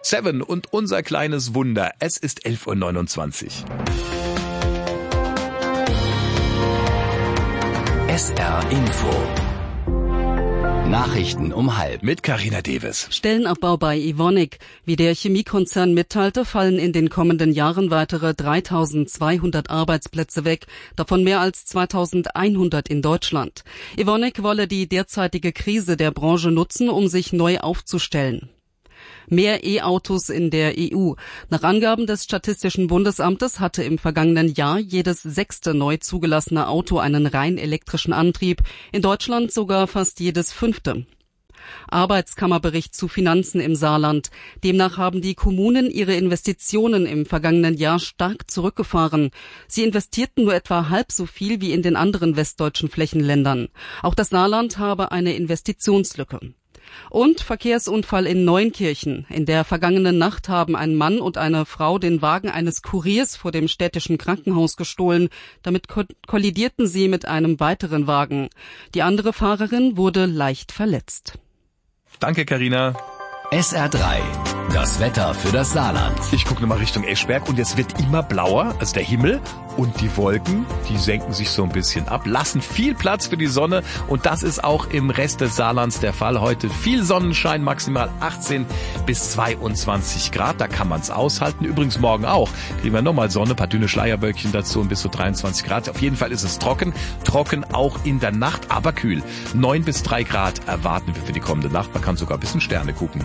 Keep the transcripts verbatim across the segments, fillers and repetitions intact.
Seven und unser kleines Wunder. Es ist elf Uhr neunundzwanzig. S R Info. Nachrichten um halb. Mit Carina Deves. Stellenabbau bei Evonik. Wie der Chemiekonzern mitteilte, fallen in den kommenden Jahren weitere dreitausendzweihundert Arbeitsplätze weg, davon mehr als zweitausendeinhundert in Deutschland. Evonik wolle die derzeitige Krise der Branche nutzen, um sich neu aufzustellen. Mehr E-Autos in der E U. Nach Angaben des Statistischen Bundesamtes hatte im vergangenen Jahr jedes sechste neu zugelassene Auto einen rein elektrischen Antrieb, in Deutschland sogar fast jedes fünfte. Arbeitskammerbericht zu Finanzen im Saarland. Demnach haben die Kommunen ihre Investitionen im vergangenen Jahr stark zurückgefahren. Sie investierten nur etwa halb so viel wie in den anderen westdeutschen Flächenländern. Auch das Saarland habe eine Investitionslücke. Und Verkehrsunfall in Neunkirchen. In der vergangenen Nacht haben ein Mann und eine Frau den Wagen eines Kuriers vor dem städtischen Krankenhaus gestohlen. Damit kollidierten sie mit einem weiteren Wagen. Die andere Fahrerin wurde leicht verletzt. Danke, Carina. S R drei. Das Wetter für das Saarland. Ich gucke nochmal Richtung Eschberg und es wird immer blauer, also der Himmel und die Wolken, die senken sich so ein bisschen ab, lassen viel Platz für die Sonne und das ist auch im Rest des Saarlands der Fall. Heute viel Sonnenschein, maximal achtzehn bis zweiundzwanzig Grad, da kann man es aushalten. Übrigens morgen auch, kriegen wir nochmal Sonne, ein paar dünne Schleierwölkchen dazu und bis zu dreiundzwanzig Grad. Auf jeden Fall ist es trocken, trocken auch in der Nacht, aber kühl. neun bis drei Grad erwarten wir für die kommende Nacht, man kann sogar ein bisschen Sterne gucken.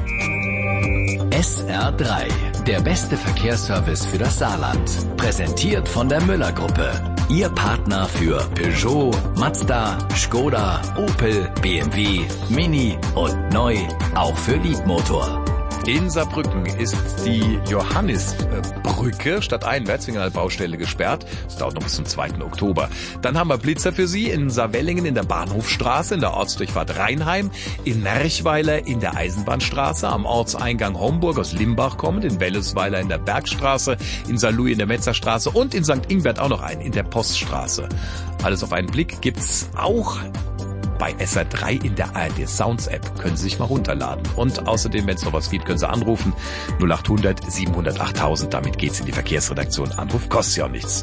S R drei, der beste Verkehrsservice für das Saarland. Präsentiert von der Müller-Gruppe. Ihr Partner für Peugeot, Mazda, Skoda, Opel, B M W, Mini und neu auch für Liebmotor. In Saarbrücken ist die Johannisbrücke stadteinwärts wegen einer Baustelle gesperrt. Das dauert noch bis zum zweiten Oktober. Dann haben wir Blitzer für Sie in Saarwellingen in der Bahnhofstraße, in der Ortsdurchfahrt Rheinheim, in Nerchweiler in der Eisenbahnstraße, am Ortseingang Homburg aus Limbach kommend, in Wellesweiler in der Bergstraße, in Saarlouis in der Metzerstraße und in Sankt Ingbert auch noch einen, in der Poststraße. Alles auf einen Blick gibt's auch bei S R drei in der A R D Sounds App. Können Sie sich mal runterladen. Und außerdem, wenn es noch was gibt, können Sie anrufen. null acht hundert siebenhundert achttausend. Damit geht's in die Verkehrsredaktion. Anruf kostet ja auch nichts.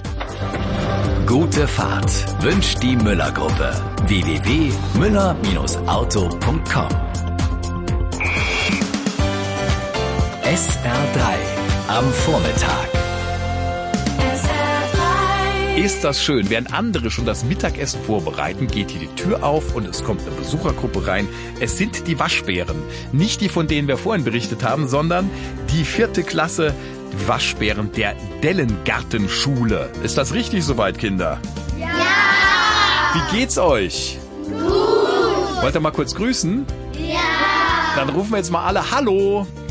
Gute Fahrt wünscht die Müller-Gruppe. w w w punkt müller Bindestrich auto punkt com. S R drei am Vormittag. Ist das schön. Während andere schon das Mittagessen vorbereiten, geht hier die Tür auf und es kommt eine Besuchergruppe rein. Es sind die Waschbären. Nicht die, von denen wir vorhin berichtet haben, sondern die vierte Klasse Waschbären der Dellengartenschule. Ist das richtig soweit, Kinder? Ja! Wie geht's euch? Gut! Wollt ihr mal kurz grüßen? Ja! Dann rufen wir jetzt mal alle Hallo.